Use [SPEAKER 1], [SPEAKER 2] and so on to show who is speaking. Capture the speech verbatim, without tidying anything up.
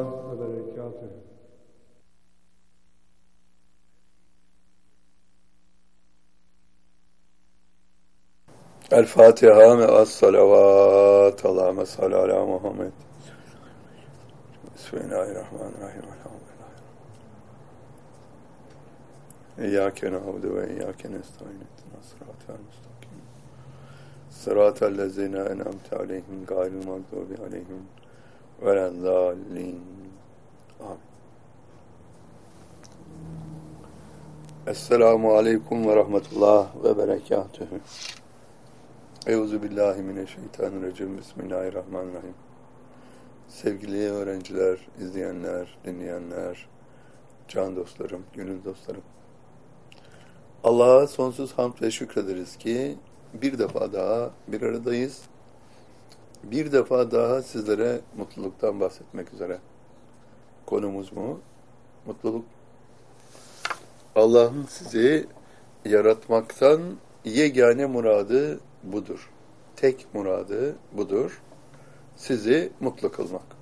[SPEAKER 1] ve berekatuhu. El-Fatiha ve es-salavat. Allahümme salli ala Muhammed. Bismillahirrahmanirrahim. İyyâke na'budu ve iyyâke nestaîn. İhdinas sıratal mustakim. Sıratal lezîne en'amte aleyhim gayril mağdûbi aleyhim velezzâllîn. Amin. Esselamu aleyküm ve rahmetullah ve berekatuhu. Euzubillahimineşşeytanirracim. Bismillahirrahmanirrahim. Sevgili öğrenciler, izleyenler, dinleyenler, can dostlarım, gönül dostlarım. Allah'a sonsuz hamd ve şükrederiz ki bir defa daha bir aradayız. Bir defa daha sizlere mutluluktan bahsetmek üzere. Konumuz mu? Mutluluk. Allah'ın sizi yaratmaktan yegane muradı budur. Tek muradı budur. Sizi mutlu kılmak.